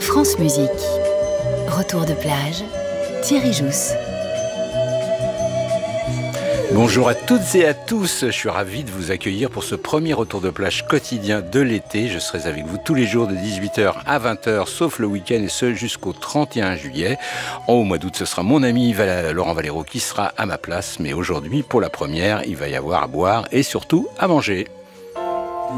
France Musique. Retour de plage, Thierry Jousse. Bonjour à toutes et à tous, je suis ravi de vous accueillir pour ce premier retour de plage quotidien de l'été. Je serai avec vous tous les jours de 18h à 20h, sauf le week-end, et ce jusqu'au 31 juillet. Au mois d'août, ce sera mon ami Laurent Valero qui sera à ma place, mais aujourd'hui, pour la première, il va y avoir à boire et surtout à manger.